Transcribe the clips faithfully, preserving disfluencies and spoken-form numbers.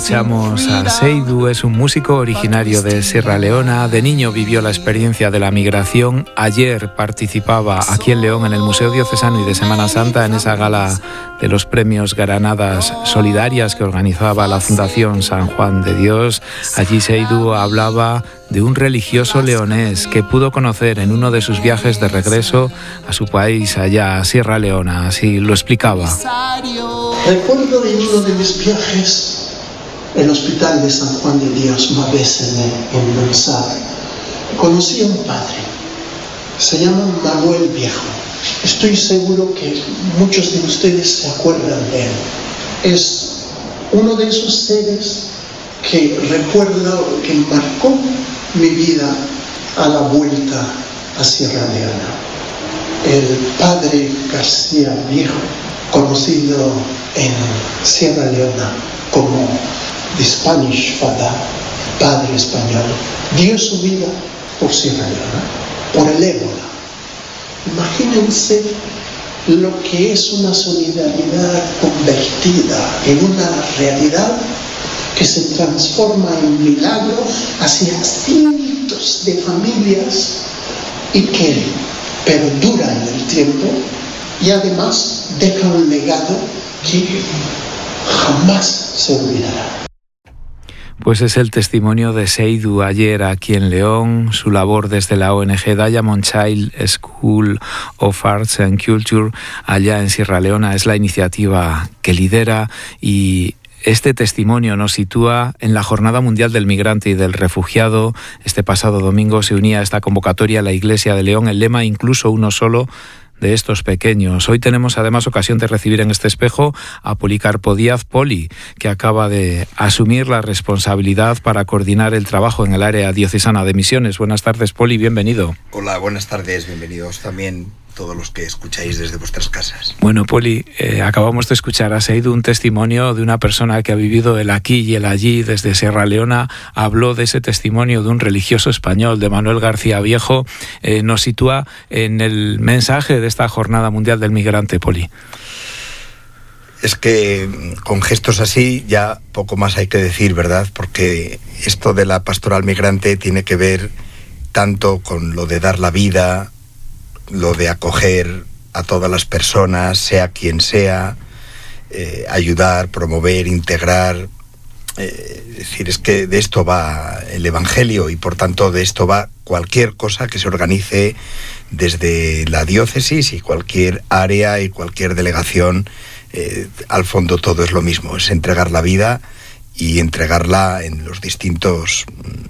escuchamos a Seydou, es un músico originario de Sierra Leona. De niño vivió la experiencia de la migración. Ayer participaba aquí en León en el Museo Diocesano y de Semana Santa en esa gala de los premios Granadas Solidarias que organizaba la Fundación San Juan de Dios. Allí Seydou hablaba de un religioso leonés que pudo conocer en uno de sus viajes de regreso a su país, allá a Sierra Leona. Así lo explicaba. Recuerdo en uno de mis viajes el hospital de San Juan de Dios, una vez en, en Monsar. Conocí a un padre, se llama Manuel Viejo. Estoy seguro que muchos de ustedes se acuerdan de él. Es uno de esos seres que recuerda, que marcó mi vida a la vuelta a Sierra Leona. El padre García Viejo, conocido en Sierra Leona como The Spanish Father, padre español, dio su vida por Sierra Leona, por el ébola. Imagínense lo que es una solidaridad convertida en una realidad que se transforma en milagro hacia cientos de familias y que perdura en el tiempo y además deja un legado que jamás se olvidará. Pues es el testimonio de Seydou ayer aquí en León. Su labor desde la O N G Diamond Child School of Arts and Culture allá en Sierra Leona es la iniciativa que lidera, y este testimonio nos sitúa en la Jornada Mundial del Migrante y del Refugiado. Este pasado domingo se unía a esta convocatoria la Iglesia de León, el lema incluso uno solo de estos pequeños. Hoy tenemos además ocasión de recibir en este espejo a Policarpo Díaz, Poli, que acaba de asumir la responsabilidad para coordinar el trabajo en el área diocesana de misiones. Buenas tardes, Poli, bienvenido. Hola, buenas tardes, bienvenidos también todos los que escucháis desde vuestras casas. Bueno, Poli, eh, acabamos de escuchar a Seydou, un testimonio de una persona que ha vivido el aquí y el allí desde Sierra Leona. Habló de ese testimonio de un religioso español, de Manuel García Viejo. Eh, nos sitúa en el mensaje de esta Jornada Mundial del Migrante, Poli. Es que con gestos así ya poco más hay que decir, ¿verdad? Porque esto de la pastoral migrante tiene que ver tanto con lo de dar la vida, lo de acoger a todas las personas, sea quien sea, eh, ayudar, promover, integrar. Eh, es decir, es que de esto va el Evangelio y por tanto de esto va cualquier cosa que se organice desde la diócesis y cualquier área y cualquier delegación. Eh, al fondo todo es lo mismo, es entregar la vida y entregarla en los distintos,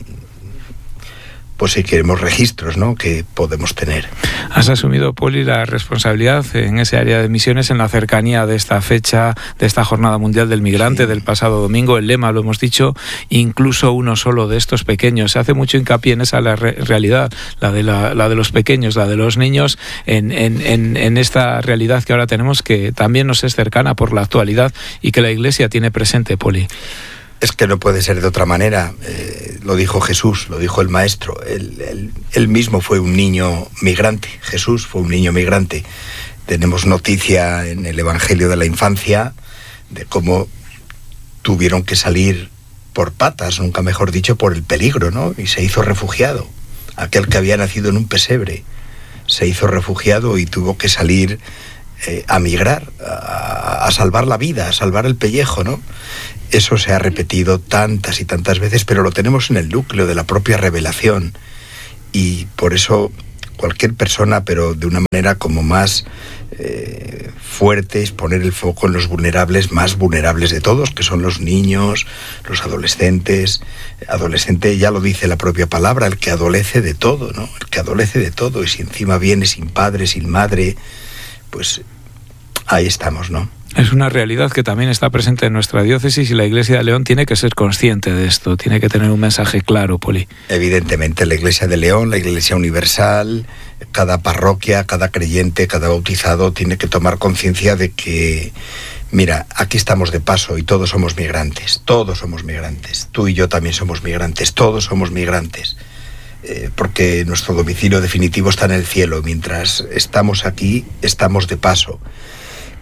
pues si queremos, registros, ¿no?, que podemos tener. Has asumido, Poli, la responsabilidad en ese área de misiones en la cercanía de esta fecha, de esta Jornada Mundial del Migrante, sí, del pasado domingo. El lema, lo hemos dicho, incluso uno solo de estos pequeños. Se hace mucho hincapié en esa la re- realidad, la de, la, la de los pequeños, la de los niños, en, en, en, en esta realidad que ahora tenemos, que también nos es cercana por la actualidad y que la Iglesia tiene presente, Poli. Es que no puede ser de otra manera. Eh, lo dijo Jesús, lo dijo el Maestro. Él, él, él mismo fue un niño migrante. Jesús fue un niño migrante. Tenemos noticia en el Evangelio de la infancia de cómo tuvieron que salir por patas, nunca mejor dicho, por el peligro, ¿no? Y se hizo refugiado. Aquel que había nacido en un pesebre se hizo refugiado y tuvo que salir eh, a migrar, a, a salvar la vida, a salvar el pellejo, ¿no? Eso se ha repetido tantas y tantas veces, pero lo tenemos en el núcleo de la propia revelación. Y por eso cualquier persona, pero de una manera como más eh, fuerte, es poner el foco en los vulnerables, más vulnerables de todos, que son los niños, los adolescentes. Adolescente, ya lo dice la propia palabra, el que adolece de todo, ¿no? El que adolece de todo, y si encima viene sin padre, sin madre, pues ahí estamos, ¿no? Es una realidad que también está presente en nuestra diócesis y la Iglesia de León tiene que ser consciente de esto, tiene que tener un mensaje claro, Poli. Evidentemente, la Iglesia de León, la Iglesia Universal, cada parroquia, cada creyente, cada bautizado tiene que tomar conciencia de que, mira, aquí estamos de paso y todos somos migrantes, todos somos migrantes, tú y yo también somos migrantes, todos somos migrantes. Eh, porque nuestro domicilio definitivo está en el cielo, mientras estamos aquí, estamos de paso.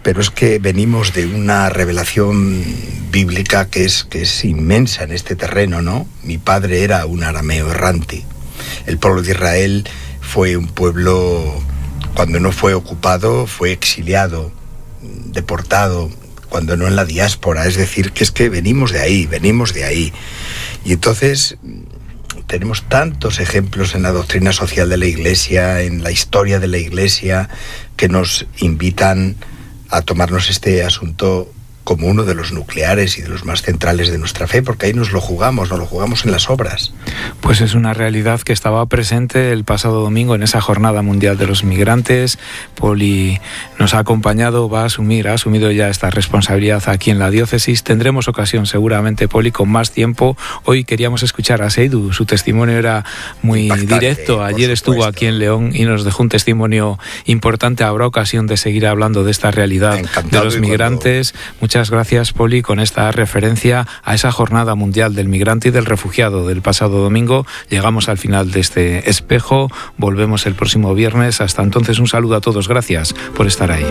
pero es que venimos de una revelación bíblica que es, que es inmensa en este terreno, ¿no? Mi padre era un arameo errante. El pueblo de Israel fue un pueblo, cuando no fue ocupado, fue exiliado, deportado, cuando no en la diáspora. Es decir, que es que venimos de ahí, venimos de ahí. Y entonces tenemos tantos ejemplos en la doctrina social de la Iglesia, en la historia de la Iglesia, que nos invitan a tomarnos este asunto como uno de los nucleares y de los más centrales de nuestra fe, porque ahí nos lo jugamos, nos lo jugamos en las obras. Pues es una realidad que estaba presente el pasado domingo en esa Jornada Mundial de los Migrantes. Poli nos ha acompañado, va a asumir, ha asumido ya esta responsabilidad aquí en la diócesis. Tendremos ocasión seguramente, Poli, con más tiempo. Hoy queríamos escuchar a Seidu, su testimonio era muy Impactante, directo. Ayer estuvo aquí en León y nos dejó un testimonio importante. Habrá ocasión de seguir hablando de esta realidad Encantado de los migrantes. Cuando... Muchas Muchas gracias, Poli, con esta referencia a esa Jornada Mundial del Migrante y del Refugiado del pasado domingo. Llegamos al final de este espejo. Volvemos el próximo viernes. Hasta entonces, un saludo a todos. Gracias por estar ahí.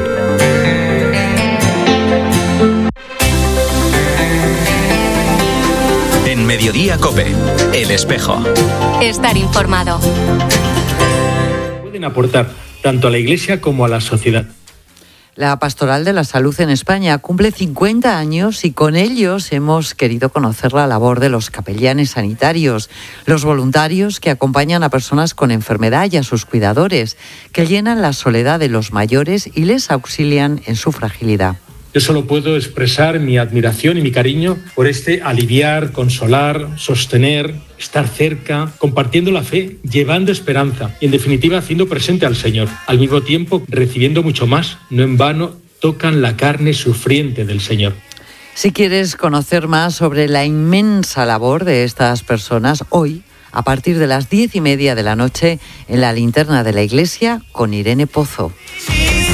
En Mediodía COPE, El Espejo. Estar informado. Pueden aportar tanto a la Iglesia como a la sociedad. La Pastoral de la Salud en España cumple cincuenta años y con ellos hemos querido conocer la labor de los capellanes sanitarios, los voluntarios que acompañan a personas con enfermedad y a sus cuidadores, que llenan la soledad de los mayores y les auxilian en su fragilidad. Yo solo puedo expresar mi admiración y mi cariño por este aliviar, consolar, sostener, estar cerca, compartiendo la fe, llevando esperanza y, en definitiva, haciendo presente al Señor. Al mismo tiempo, recibiendo mucho más. No en vano, tocan la carne sufriente del Señor. Si quieres conocer más sobre la inmensa labor de estas personas, hoy, a partir de las diez y media de la noche, en la linterna de la iglesia, con Irene Pozo.